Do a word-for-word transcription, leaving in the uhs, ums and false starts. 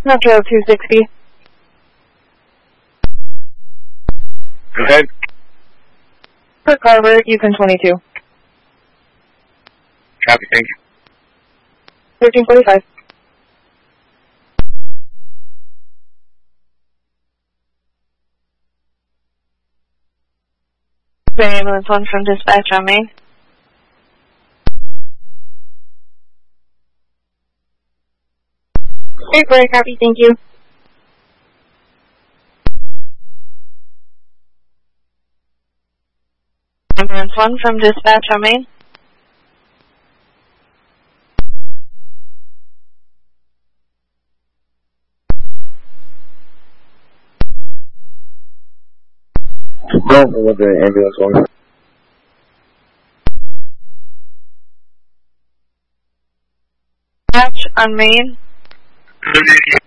Metro two sixty. Go ahead. Quick Harbor, Yukon twenty-two. Copy, thank you. thirteen forty-five. Ambulance one from dispatch on Main. Great Boy, copy, thank you. Ambulance one from dispatch on Main. No, with the ambulance one. Dispatch on Main.